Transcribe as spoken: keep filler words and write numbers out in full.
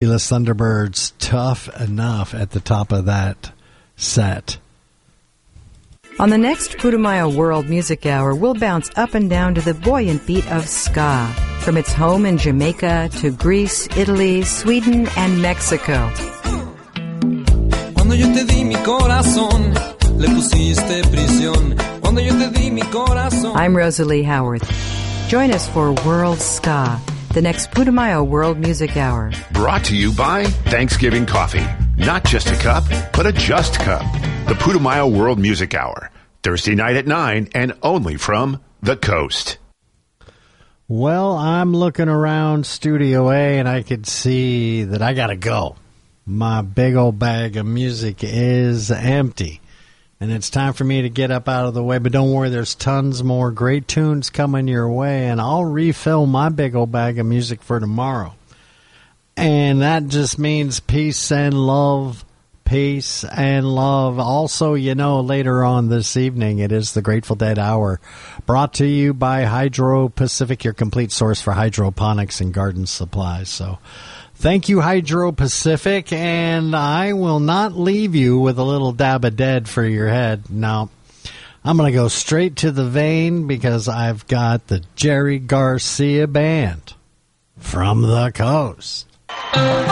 Thunderbirds, Tough Enough at the top of that set. On the next Putumayo World Music Hour, we'll bounce up and down to the buoyant beat of ska, from its home in Jamaica to Greece, Italy, Sweden, and Mexico. Cuando yo te di mi corazón, le pusiste prisión. Cuando yo te di mi corazón. I'm Rosalie Howarth. Join us for World Ska, the next Putumayo World Music Hour. Brought to you by Thanksgiving Coffee. Not just a cup, but a just cup. The Putumayo World Music Hour. Thursday night at nine and only from the coast. Well, I'm looking around Studio A and I can see that I got to go. My big old bag of music is empty. And it's time for me to get up out of the way. But don't worry, there's tons more great tunes coming your way. And I'll refill my big old bag of music for tomorrow. And that just means peace and love. Peace and love. Also, you know, later on this evening, it is the Grateful Dead Hour. Brought to you by Hydro Pacific, your complete source for hydroponics and garden supplies. So thank you, Hydro Pacific, and I will not leave you with a little dab of dead for your head. No, I'm going to go straight to the vein because I've got the Jerry Garcia Band from the coast.